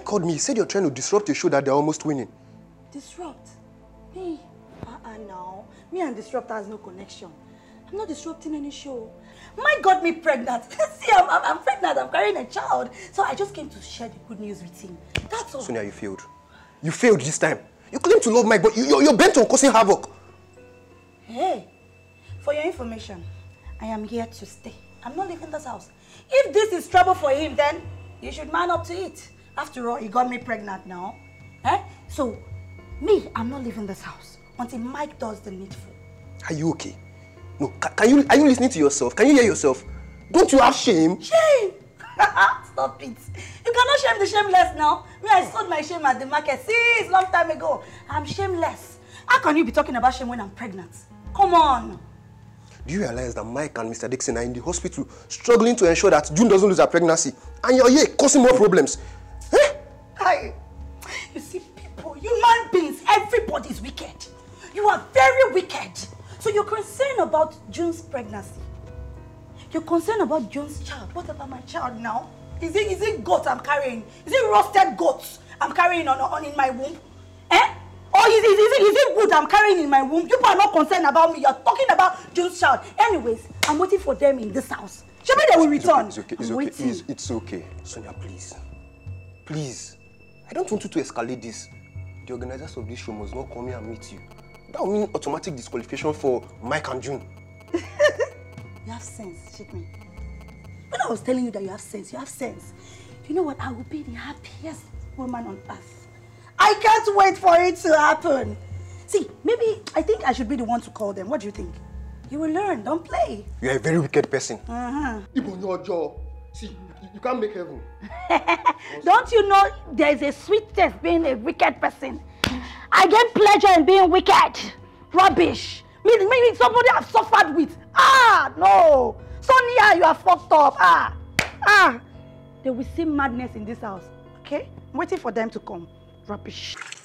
called me. He said you're trying to disrupt a show that they're almost winning. Disrupt? Me? No. Me and disrupt has no connection. I'm not disrupting any show. Mike got me pregnant. See, I'm pregnant. I'm carrying a child. So I just came to share the good news with him. That's all. Sonia, you failed. You failed this time. You claim to love Mike, but you're bent on causing havoc. Hey, for your information, I am here to stay. I'm not leaving this house. If this is trouble for him, then you should man up to it. After all, he got me pregnant now. So, me, I'm not leaving this house until Mike does the needful. Are you okay? No, are you listening to yourself? Can you hear yourself? Don't you have shame? Shame? Stop it. You cannot shame the shameless now. Me, I sold my shame at the market since long time ago. I'm shameless. How can you be talking about shame when I'm pregnant? Come on. Do you realize that Mike and Mr. Dixon are in the hospital struggling to ensure that June doesn't lose her pregnancy? And you're here causing more problems. You see, people, human beings, everybody's wicked. You are very wicked. So you're concerned about June's pregnancy. You're concerned about June's child. What about my child now? Is it goat I'm carrying? Is it roasted goats I'm carrying in my womb? Or is it wood I'm carrying in my womb? People are not concerned about me. You're talking about June's child. Anyways, I'm waiting for them in this house. Maybe they will return. It's okay. Sonia, please. Please. I don't want you to escalate this. The organizers of this show must not come here and meet you. That will mean automatic disqualification for Mike and June. You have sense, Shikmi. When I was telling you that you have sense, you have sense. You know what? I will be the happiest woman on earth. I can't wait for it to happen. See, maybe I think I should be the one to call them. What do you think? You will learn. Don't play. You are a very wicked person. Even your job. See, you can't make heaven. Don't you know there is a sweet taste being a wicked person? I get pleasure in being wicked. Rubbish. Maybe somebody I've suffered with. No. Sonia, you are fucked up. They will see madness in this house. Okay? I'm waiting for them to come. Rubbish.